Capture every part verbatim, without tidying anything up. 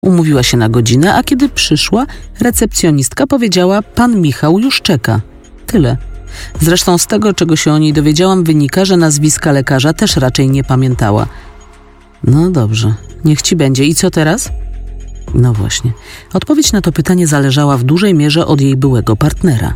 Umówiła się na godzinę, a kiedy przyszła, recepcjonistka powiedziała: pan Michał już czeka. Tyle. Zresztą z tego, czego się o niej dowiedziałam, wynika, że nazwiska lekarza też raczej nie pamiętała. No dobrze, niech ci będzie. I co teraz? No właśnie. Odpowiedź na to pytanie zależała w dużej mierze od jej byłego partnera.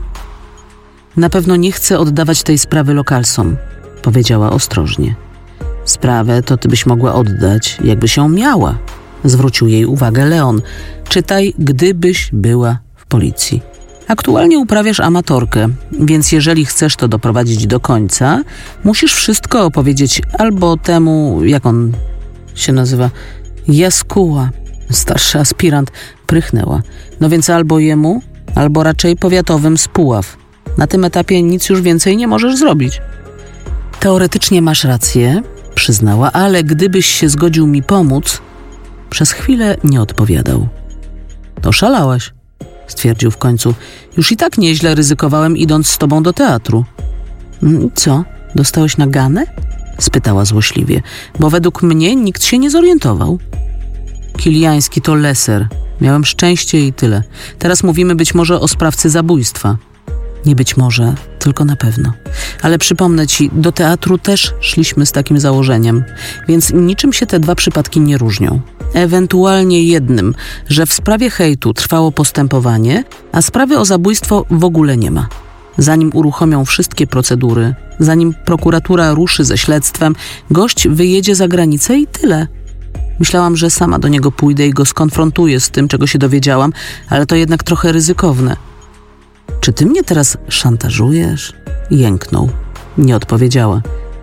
Na pewno nie chcę oddawać tej sprawy lokalsom, powiedziała ostrożnie. Sprawę to ty byś mogła oddać, jakby się miała, zwrócił jej uwagę Leon. Czytaj, gdybyś była w policji. Aktualnie uprawiasz amatorkę, więc jeżeli chcesz to doprowadzić do końca, musisz wszystko opowiedzieć albo temu, jak on się nazywa, Jaskuła, starszy aspirant, prychnęła. No więc albo jemu, albo raczej powiatowym z Puław. Na tym etapie nic już więcej nie możesz zrobić. Teoretycznie masz rację, przyznała, ale gdybyś się zgodził mi pomóc... Przez chwilę nie odpowiadał. To szalałaś, stwierdził w końcu. Już i tak nieźle ryzykowałem, idąc z tobą do teatru. I co, dostałeś naganę? Spytała złośliwie, bo według mnie nikt się nie zorientował. Kiliański to leser. Miałem szczęście i tyle. Teraz mówimy być może o sprawcy zabójstwa. Nie być może, tylko na pewno. Ale przypomnę ci, do teatru też szliśmy z takim założeniem, więc niczym się te dwa przypadki nie różnią. Ewentualnie jednym, że w sprawie hejtu trwało postępowanie, a sprawy o zabójstwo w ogóle nie ma. Zanim uruchomią wszystkie procedury, zanim prokuratura ruszy ze śledztwem, gość wyjedzie za granicę i tyle. Myślałam, że sama do niego pójdę i go skonfrontuję z tym, czego się dowiedziałam, ale to jednak trochę ryzykowne. Czy ty mnie teraz szantażujesz? Jęknął. Nie odpowiedziała.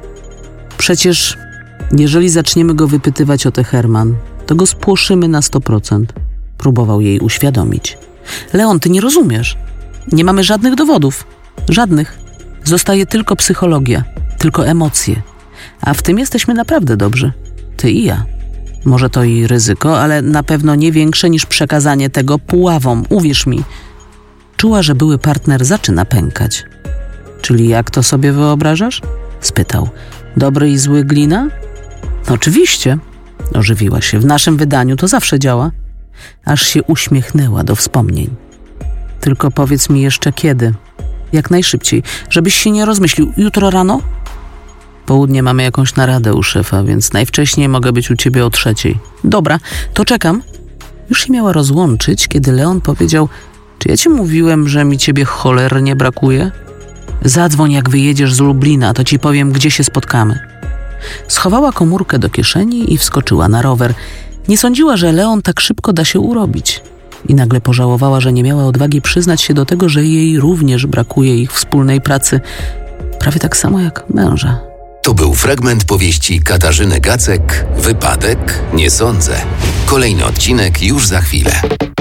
Przecież, jeżeli zaczniemy go wypytywać o tę Herman, to go spłoszymy na sto procent. Próbował jej uświadomić. Leon, ty nie rozumiesz. Nie mamy żadnych dowodów. Żadnych. Zostaje tylko psychologia, tylko emocje. A w tym jesteśmy naprawdę dobrzy. Ty i ja. Może to i ryzyko, ale na pewno nie większe niż przekazanie tego Puławom. Uwierz mi. Czuła, że były partner zaczyna pękać. Czyli jak to sobie wyobrażasz? Spytał. Dobry i zły glina? Oczywiście. Ożywiła się. W naszym wydaniu to zawsze działa. Aż się uśmiechnęła do wspomnień. Tylko powiedz mi jeszcze kiedy. Jak najszybciej. Żebyś się nie rozmyślił. Jutro rano? Południe mamy jakąś naradę u szefa, więc najwcześniej mogę być u ciebie o trzeciej. Dobra, to czekam. Już się miała rozłączyć, kiedy Leon powiedział: czy ja ci mówiłem, że mi ciebie cholernie brakuje? Zadzwoń, jak wyjedziesz z Lublina, to ci powiem, gdzie się spotkamy. Schowała komórkę do kieszeni i wskoczyła na rower. Nie sądziła, że Leon tak szybko da się urobić. I nagle pożałowała, że nie miała odwagi przyznać się do tego, że jej również brakuje ich wspólnej pracy. Prawie tak samo jak męża. To był fragment powieści Katarzyny Gacek, Wypadek? Nie sądzę. Kolejny odcinek już za chwilę.